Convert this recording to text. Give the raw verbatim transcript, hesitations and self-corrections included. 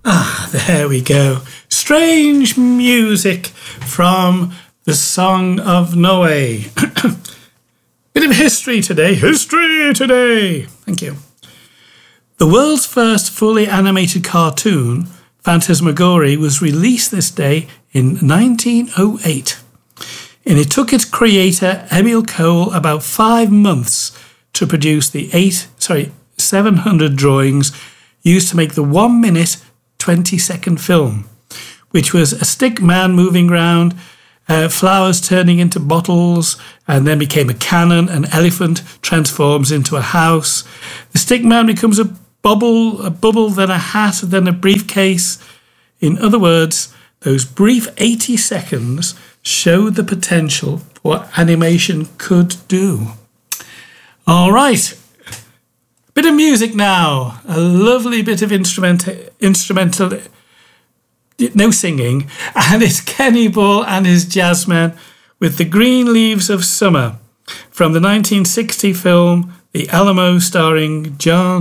Ah, there we go. Strange music from the Song of Noé. Bit of history today. History today. Thank you. The world's first fully animated cartoon, Phantasmagoria, was released this day in nineteen oh eight. And it took its creator, Emil Cole, about five months to produce the eight, sorry, seven hundred drawings used to make the one minute, twenty second film, which was a stick man moving around, uh, flowers turning into bottles, and then became a cannon. An elephant transforms into a house. The stick man becomes a bubble, a bubble, then a hat, then a briefcase. In other words, those brief eighty seconds showed the potential for what animation could do. All right. Bit of music now. A lovely bit of instrument, instrumental, no singing. And it's Kenny Ball and his Jazzmen with The Green Leaves of Summer from the nineteen sixty film The Alamo, starring John